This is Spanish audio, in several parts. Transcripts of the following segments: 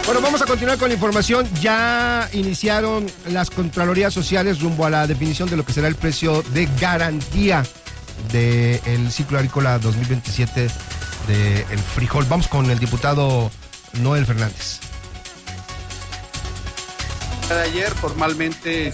Bueno, vamos a continuar con la información. Ya iniciaron las Contralorías Sociales rumbo a la definición de lo que será el precio de garantía del ciclo agrícola 2027 del frijol. Vamos con el diputado Noel Fernández. De ayer formalmente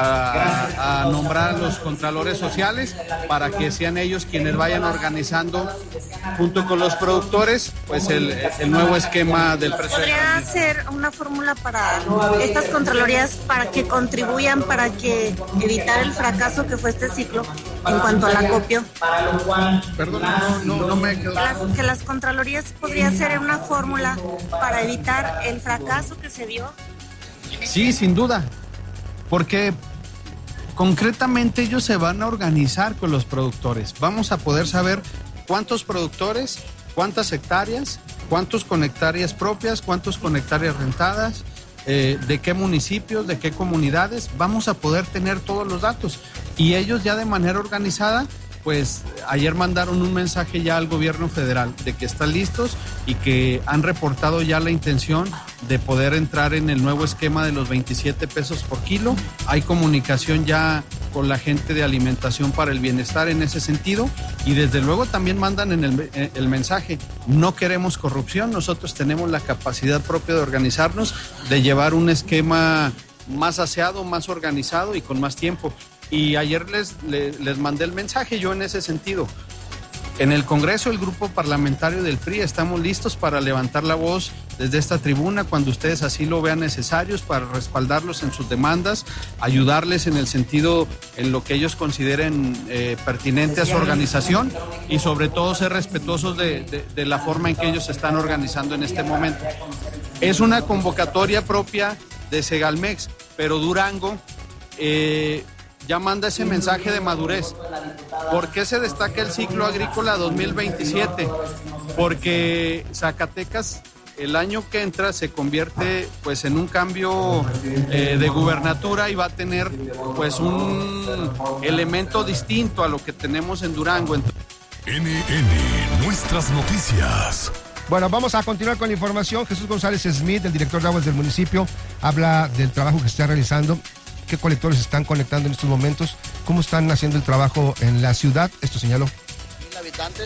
a nombrar a los contralores sociales para que sean ellos quienes vayan organizando junto con los productores pues el nuevo esquema del precio. ¿Podría ser una fórmula para estas contralorías para que contribuyan para que evitar el fracaso que fue este ciclo en cuanto al acopio? Perdón, no me quedó. Que las contralorías podría ser una fórmula para evitar el fracaso que se dio. Sí, sin duda, porque concretamente ellos se van a organizar con los productores. Vamos a poder saber cuántos productores, cuántas hectáreas, cuántos con hectáreas propias, cuántos con hectáreas rentadas, de qué municipios, de qué comunidades. Vamos a poder tener todos los datos y ellos ya de manera organizada. Pues ayer mandaron un mensaje ya al gobierno federal de que están listos y que han reportado ya la intención de poder entrar en el nuevo esquema de los 27 pesos por kilo. Hay comunicación ya con la gente de Alimentación para el Bienestar en ese sentido y desde luego también mandan en el mensaje, no queremos corrupción, nosotros tenemos la capacidad propia de organizarnos, de llevar un esquema más aseado, más organizado y con más tiempo. Y ayer les mandé el mensaje yo en ese sentido. En el Congreso, el grupo parlamentario del PRI, estamos listos para levantar la voz desde esta tribuna cuando ustedes así lo vean necesarios para respaldarlos en sus demandas, ayudarles en el sentido en lo que ellos consideren pertinente a su organización y sobre todo ser respetuosos de la forma en que ellos se están organizando en este momento. Es una convocatoria propia de Segalmex, pero Durango ya manda ese mensaje de madurez. ¿Por qué se destaca el ciclo agrícola 2027? Porque Zacatecas el año que entra se convierte pues en un cambio de gubernatura y va a tener pues un elemento distinto a lo que tenemos en Durango. NN, nuestras noticias. Bueno, vamos a continuar con la información. Jesús González Smith, el director de aguas del municipio, habla del trabajo que se está realizando. ¿Qué colectores se están conectando en estos momentos? ¿Cómo están haciendo el trabajo en la ciudad? Esto señaló. 1,000 habitantes,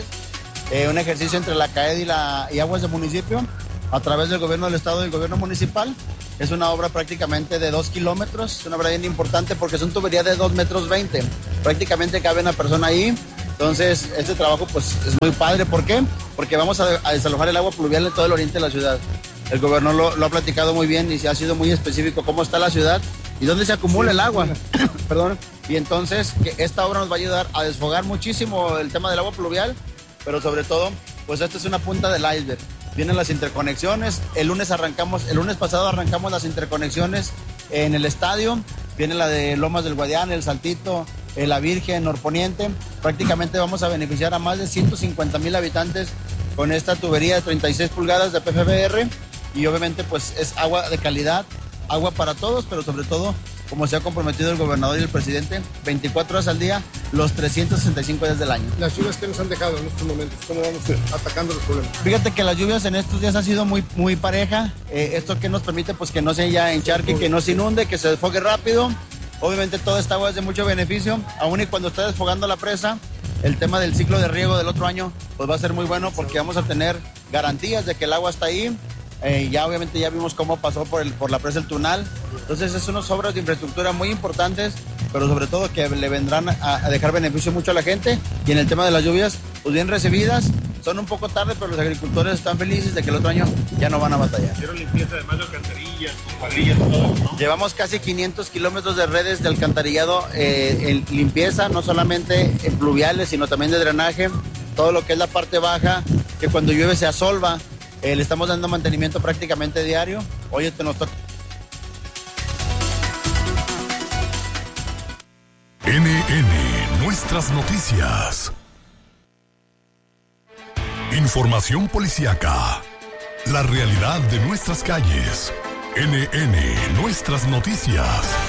un ejercicio entre la CAED y aguas del municipio, a través del gobierno del estado y el gobierno municipal. Es una obra prácticamente de 2 kilómetros, es una obra bien importante porque son tuberías de 2,20 metros. Prácticamente cabe una persona ahí. Entonces, este trabajo pues es muy padre. ¿Por qué? Porque vamos a desalojar el agua pluvial en todo el oriente de la ciudad. El gobernador lo ha platicado muy bien y se ha sido muy específico cómo está la ciudad y dónde se acumula el agua. Perdón. Y entonces que esta obra nos va a ayudar a desfogar muchísimo el tema del agua pluvial, pero sobre todo, pues esta es una punta del iceberg. Vienen las interconexiones, el lunes pasado arrancamos las interconexiones en el estadio, viene la de Lomas del Guadián, El Saltito, La Virgen, Norponiente. Prácticamente vamos a beneficiar a más de 150,000 habitantes con esta tubería de 36 pulgadas de PFBR y obviamente pues es agua de calidad, agua para todos, pero sobre todo, como se ha comprometido el gobernador y el presidente, 24 horas al día, los 365 días del año. Las lluvias que nos han dejado en estos momentos, ¿cómo vamos atacando los problemas? Fíjate que las lluvias en estos días han sido muy pareja. Esto que nos permite pues que no se ya encharque, que no se inunde, que se desfogue rápido. Obviamente toda esta agua es de mucho beneficio, aún y cuando está desfogando la presa. El tema del ciclo de riego del otro año pues va a ser muy bueno porque vamos a tener garantías de que el agua está ahí. Ya obviamente ya vimos cómo pasó por la presa El Tunal. Entonces es unas obras de infraestructura muy importantes, pero sobre todo que le vendrán a dejar beneficio mucho a la gente. Y en el tema de las lluvias, pues bien recibidas. Son un poco tarde, pero los agricultores están felices de que el otro año ya no van a batallar. Hicieron limpieza además de alcantarillas, cuadrillas, todo, ¿no? Llevamos casi 500 kilómetros de redes de alcantarillado en limpieza, no solamente en pluviales, sino también de drenaje. Todo lo que es la parte baja, que cuando llueve se asolva. Le estamos dando mantenimiento prácticamente diario. Hoy nos toca. NN, nuestras noticias. Información policíaca. La realidad de nuestras calles. NN, nuestras noticias.